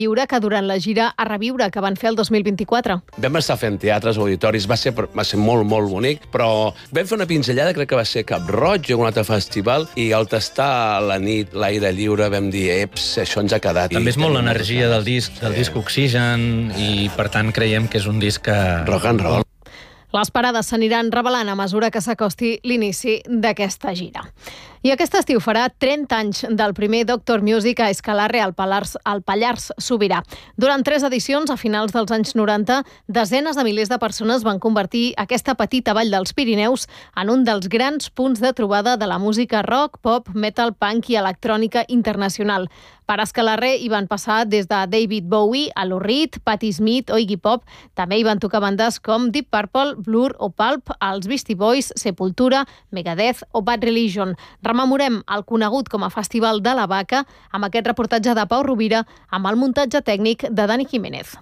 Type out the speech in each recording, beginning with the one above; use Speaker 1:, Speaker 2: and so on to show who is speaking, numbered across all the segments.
Speaker 1: lliure que durant la gira A Reviure que van fer el 2024.
Speaker 2: Vam estar fent teatres, auditoris, va ser molt, molt bonic, però vam fer una pinzellada, crec que va ser Cap Roig, un altre festival, i al tastar la nit, l'aire lliure, vam dir, això ens ha quedat.
Speaker 3: També és molt l'energia del disc Oxigen, i per tant creiem que és un disc que...
Speaker 2: Rock and roll.
Speaker 1: Les parades s'aniran revelant a mesura que s'acosti l'inici d'aquesta gira. I aquest estiu farà 30 anys del primer Doctor Music a Escalarre, al Pallars Sobirà. Durant 3 edicions, a finals dels anys 90, desenes de milers de persones van convertir aquesta petita vall dels Pirineus en un dels grans punts de trobada de la música rock, pop, metal, punk i electrònica internacional. Per Escalarre hi van passar des de David Bowie a Lou Reed, Patti Smith o Iggy Pop. També hi van tocar bandes com Deep Purple, Blur o Pulp, els Beastie Boys, Sepultura, Megadeth o Bad Religion. Rememorem el conegut com a Festival de la Vaca amb aquest reportatge de Pau Rovira amb el muntatge tècnic de Dani Jiménez.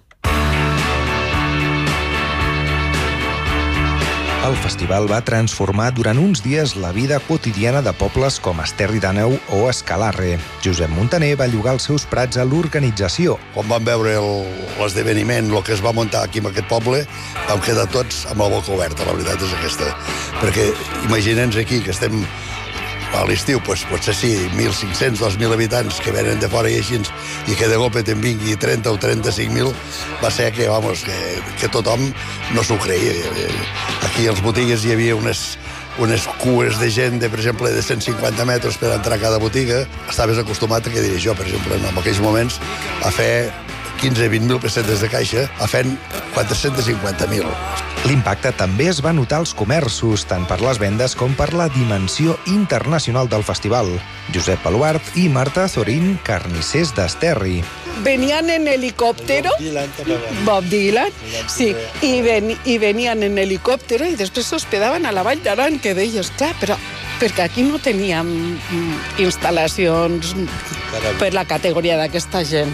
Speaker 4: El festival va transformar durant uns dies la vida quotidiana de pobles com Esterri d'Àneu o Escalarre. Josep Montaner va llogar els seus prats a l'organització.
Speaker 5: Quan vam veure l'esdeveniment, el que es va muntar aquí en aquest poble, vam quedar tots amb la boca oberta, la veritat és aquesta. Perquè imagina'ns aquí que estem a l'estiu, potser sí, 1.500, 2.000 habitants que venen de fora i així, i que de cop te'n vingui 30 o 35.000, va ser que, que tothom no s'ho creia. Aquí als botigues hi havia unes cues de gent, per exemple, de 150 metres per entrar a cada botiga. Estaves acostumat a, que diria jo, per exemple, en aquells moments, a fer 15-20.000 pessetes de caixa, a fent 450.000.
Speaker 4: L'impacte també es va notar als comerços, tant per les vendes com per la dimensió internacional del festival. Josep Baluart i Marta Azorín, carnissers d'Esterri.
Speaker 6: Venían en helicóptero, Bob Dylan, sí, y venían en helicóptero y después se hospedaban a la Vall d'Aran, que d'ells, clar, però perquè aquí no teníem instal·lacions per la categoria d'aquesta gent.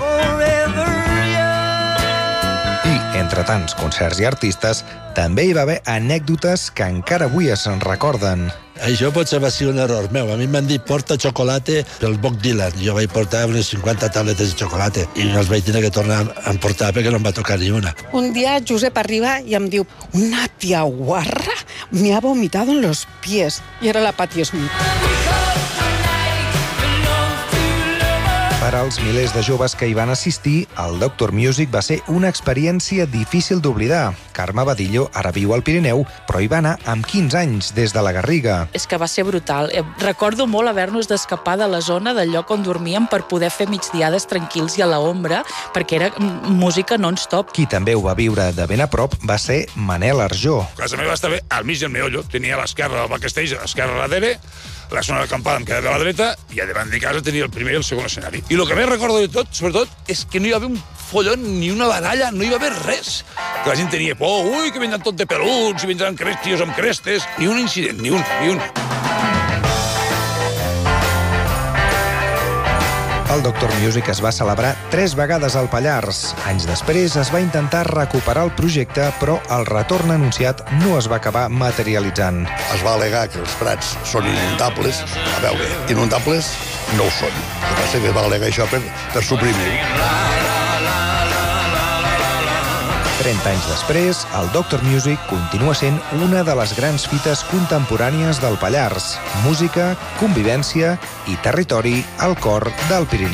Speaker 4: I, entre tants concerts i artistes, també hi va haver anècdotes que encara avui es recorden.
Speaker 7: Això potser va ser un error meu. A mi m'han dit porta xocolata pel Bob Dylan. Jo vaig portar unes 50 tabletes de xocolata i no els vaig tenir que tornar a emportar perquè no em va tocar ni una.
Speaker 6: Un dia Josep arriba i em diu una tia guarra me ha vomitado en los pies. I era la Patti Smith.
Speaker 4: Per als milers de joves que hi van assistir, el Doctor Music va ser una experiència difícil d'oblidar. Carme Badillo ara viu al Pirineu, però hi va anar amb 15 anys, des de la Garriga.
Speaker 8: És que va ser brutal. Recordo molt haver-nos d'escapar de la zona del lloc on dormíem per poder fer migdiades tranquils i a l'ombra, perquè era música non-stop.
Speaker 4: Qui també ho va viure de ben a prop va ser Manel Arjó.
Speaker 9: Casa meva estava al mig del meollo. Tenia a l'esquerra el backstage, a l'esquerra darrere, la zona d'acampada em quedava a la dreta i a davant de casa tenia el primer i el segon escenari. I el que més recordo de tot, sobretot, és que no hi va haver un follon ni una baralla, no hi va haver res. Que la gent tenia por, ui, que vindran tot de peluts i vindran tios amb crestes. Ni un incident, ni un.
Speaker 4: El Doctor Music es va celebrar 3 vegades al Pallars. Anys després es va intentar recuperar el projecte, però el retorn anunciat no es va acabar materialitzant.
Speaker 5: Es va al·legar que els prats són inundables. A veure, inundables no ho són. El que passa que es va al·legar això per suprimir.
Speaker 4: 30 anys després, el Doctor Music continua sent una de les grans fites contemporànies del Pallars. Música, convivència i territori al cor del Pirineu.